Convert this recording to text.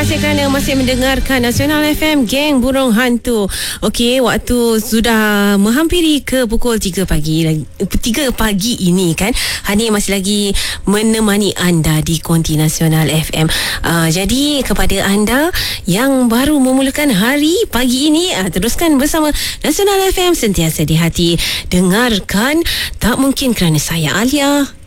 kasih kerana masih mendengarkan Nasional FM, geng burung hantu. Okey, waktu sudah menghampiri ke pukul 3 pagi ini kan. Hani masih lagi menemani anda di Konti Nasional FM. Jadi kepada anda yang baru memulakan hari pagi ini, teruskan bersama Nasional FM, sentiasa di hati. Dengarkan Tak Mungkin kerana saya Alia.